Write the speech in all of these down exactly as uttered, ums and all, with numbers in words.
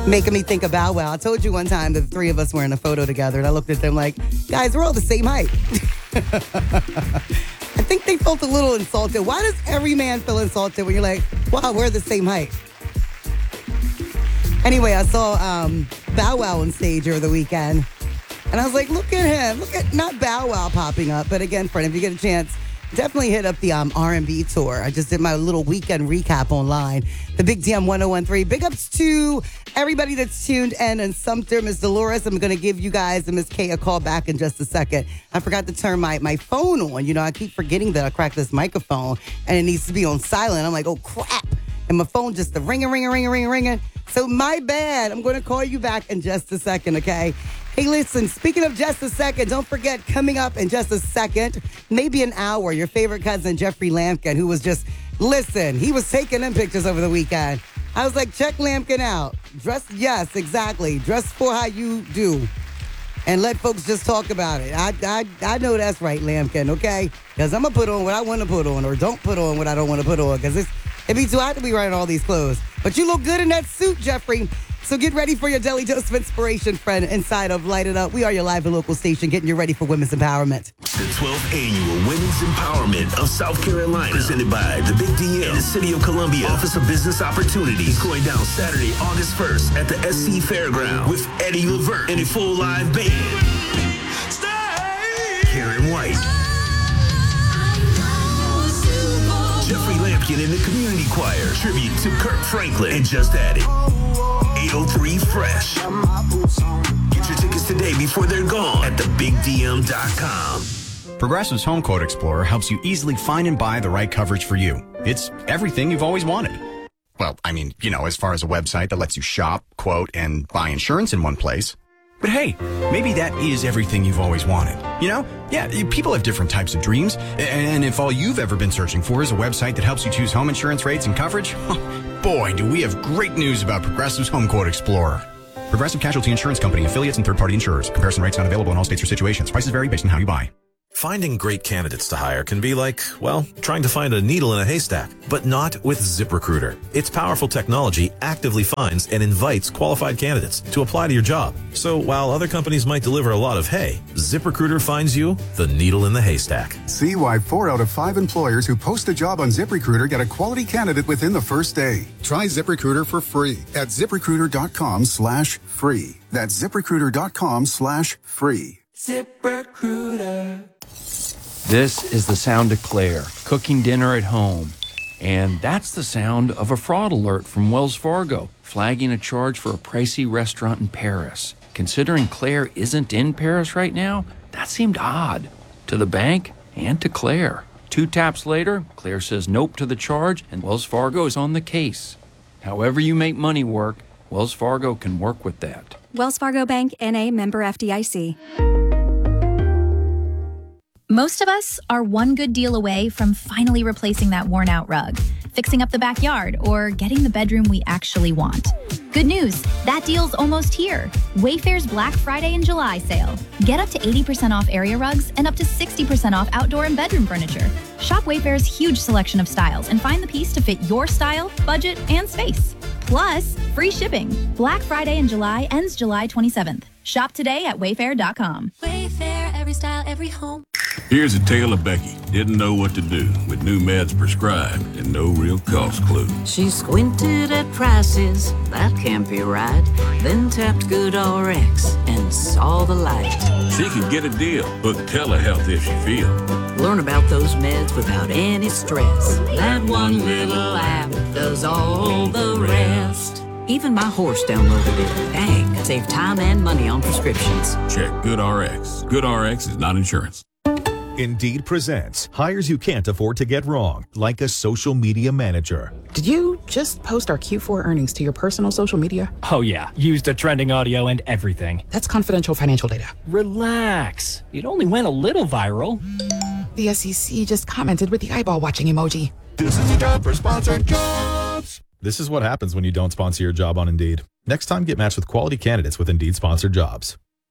Making me think of Bow Wow. I told you one time the three of us were in a photo together, and I looked at them like, guys, we're all the same height. I think they felt a little insulted. Why does every man feel insulted when you're like, wow, we're the same height? Anyway, I saw um, Bow Wow on stage over the weekend, and I was like, look at him. Look at, not Bow Wow popping up, but again, friend, if you get a chance, definitely hit up the um, R and B tour. I just did my little weekend recap online. The Big D M ten thirteen. Big ups to everybody that's tuned in. And Sumter, Miss Dolores, I'm going to give you guys and Miss Kay a call back in just a second. I forgot to turn my, my phone on. You know, I keep forgetting that I cracked this microphone and it needs to be on silent. I'm like, oh, crap. And my phone just a ringing, ringing, ringing, ringing, ringing. So my bad. I'm going to call you back in just a second, okay? Hey, listen, speaking of just a second, don't forget, coming up in just a second, maybe an hour, your favorite cousin, Jeffrey Lampkin, who was just, listen, he was taking them pictures over the weekend. I was like, check Lampkin out. Dress, yes, exactly. Dress for how you do. And let folks just talk about it. I I, I know that's right, Lampkin, okay? Because I'm going to put on what I want to put on, or don't put on what I don't want to put on, because it'd be too hot to be wearing all these clothes. But you look good in that suit, Jeffrey. So get ready for your daily dose of inspiration, friend, inside of Light It Up. We are your live and local station, getting you ready for women's empowerment. The twelfth Annual Women's Empowerment of South Carolina, presented by the Big D M and the City of Columbia Office of Business Opportunities, going down Saturday, August first at the S C Fairground with Eddie Levert and a full live band. Stay. Karen White. Jeffrey Lampkin and the Community Choir, tribute to Kirk Franklin, and Just Added. eight oh three Fresh. Get your tickets today before they're gone at the big d m dot com. Progressive's Home Quote Explorer helps you easily find and buy the right coverage for you. It's everything you've always wanted. Well, I mean, you know, as far as a website that lets you shop, quote, and buy insurance in one place. But hey, maybe that is everything you've always wanted. You know? Yeah, people have different types of dreams. And if all you've ever been searching for is a website that helps you choose home insurance rates and coverage, boy, do we have great news about Progressive's Home Quote Explorer. Progressive Casualty Insurance Company, affiliates, and third-party insurers. Comparison rates not available in all states or situations. Prices vary based on how you buy. Finding great candidates to hire can be like, well, trying to find a needle in a haystack, but not with ZipRecruiter. Its powerful technology actively finds and invites qualified candidates to apply to your job. So while other companies might deliver a lot of hay, ZipRecruiter finds you the needle in the haystack. See why four out of five employers who post a job on ZipRecruiter get a quality candidate within the first day. Try ZipRecruiter for free at ZipRecruiter.com slash free. That's ZipRecruiter.com slash free. ZipRecruiter. This is the sound of Claire, cooking dinner at home. And that's the sound of a fraud alert from Wells Fargo, flagging a charge for a pricey restaurant in Paris. Considering Claire isn't in Paris right now, that seemed odd to the bank and to Claire. Two taps later, Claire says nope to the charge, and Wells Fargo is on the case. However you make money work, Wells Fargo can work with that. Wells Fargo Bank, N A, member F D I C. Most of us are one good deal away from finally replacing that worn-out rug, fixing up the backyard, or getting the bedroom we actually want. Good news, that deal's almost here. Wayfair's Black Friday and July sale. Get up to eighty percent off area rugs and up to sixty percent off outdoor and bedroom furniture. Shop Wayfair's huge selection of styles and find the piece to fit your style, budget, and space. Plus, free shipping. Black Friday in July ends July twenty-seventh. Shop today at wayfair dot com. Wayfair, every style, every home. Here's a tale of Becky. Didn't know what to do with new meds prescribed and no real cost clue. She squinted at prices, that can't be right. Then tapped GoodRx and saw the light. She could get a deal, book telehealth if she feel. Learn about those meds without any stress. That one little app does all the rest. Even my horse downloaded it. Dang, save time and money on prescriptions. Check GoodRx. GoodRx is not insurance. Indeed presents hires you can't afford to get wrong, like a social media manager. Did you just post our Q four earnings to your personal social media? Oh yeah, used the trending audio and everything. That's confidential financial data. Relax. It only went a little viral. The S E C just commented with the eyeball watching emoji. This is a job for sponsored jobs. This is what happens when you don't sponsor your job on Indeed. Next time, get matched with quality candidates with Indeed sponsored jobs.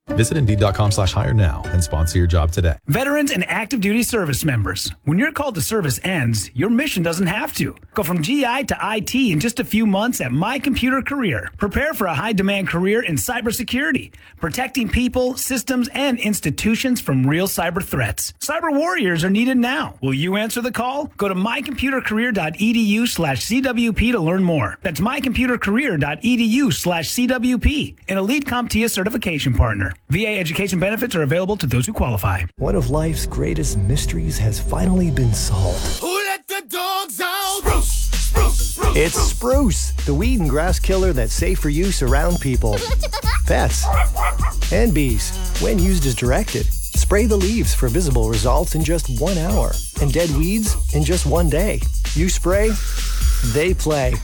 Visit Indeed.com slash hire now and sponsor your job today. Veterans and active duty service members, when your call to service ends, your mission doesn't have to. Go from G I to I T in just a few months at My Computer Career. Prepare for a high-demand career in cybersecurity, protecting people, systems, and institutions from real cyber threats. Cyber warriors are needed now. Will you answer the call? Go to mycomputercareer.edu slash CWP to learn more. That's mycomputercareer.edu slash CWP, an Elite CompTIA certification partner. V A education benefits are available to those who qualify. One of life's greatest mysteries has finally been solved. Who let the dogs out? Spruce, spruce, spruce. It's Spruce, the weed and grass killer that's safe for use around people, pets, and bees. When used as directed, spray the leaves for visible results in just one hour and dead weeds in just one day. You spray, they play.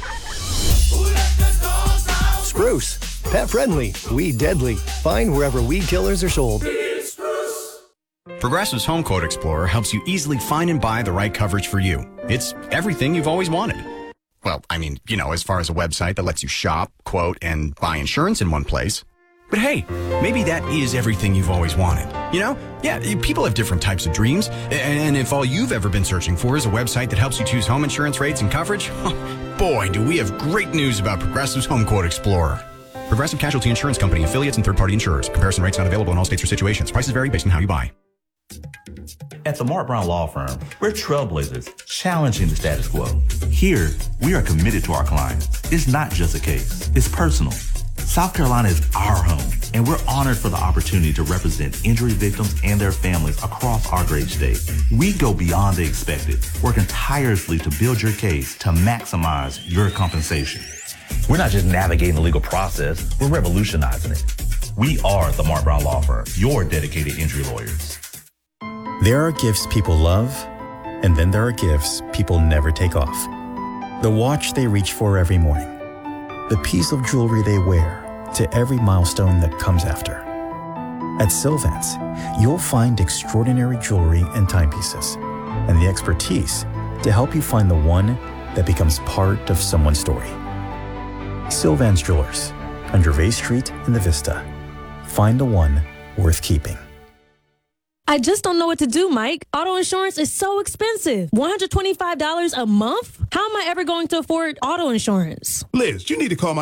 Spruce. Pet friendly, weed deadly. Find wherever weed killers are sold. Progressive's Home Quote Explorer helps you easily find and buy the right coverage for you. It's everything you've always wanted. Well, I mean, you know, as far as a website that lets you shop, quote, and buy insurance in one place. But hey, maybe that is everything you've always wanted. You know? Yeah, people have different types of dreams. And if all you've ever been searching for is a website that helps you choose home insurance rates and coverage, boy, do we have great news about Progressive's Home Quote Explorer. Progressive Casualty Insurance Company, affiliates, and third-party insurers. Comparison rates not available in all states or situations. Prices vary based on how you buy. At the Mark Brown Law Firm, we're trailblazers, challenging the status quo. Here, we are committed to our clients. It's not just a case. It's personal. South Carolina is our home, and we're honored for the opportunity to represent injury victims and their families across our great state. We go beyond the expected, working tirelessly to build your case to maximize your compensation. We're not just navigating the legal process, we're revolutionizing it. We are the Mark Brown Law Firm, your dedicated injury lawyers. There are gifts people love, and then there are gifts people never take off. The watch they reach for every morning. The piece of jewelry they wear to every milestone that comes after. At Sylvance, you'll find extraordinary jewelry and timepieces, and the expertise to help you find the one that becomes part of someone's story. Sylvance Jewelers, on Gervais Street in the Vista. Find the one worth keeping. I just don't know what to do, Mike. Auto insurance is so expensive. one hundred twenty-five dollars a month? How am I ever going to afford auto insurance? Liz, you need to call my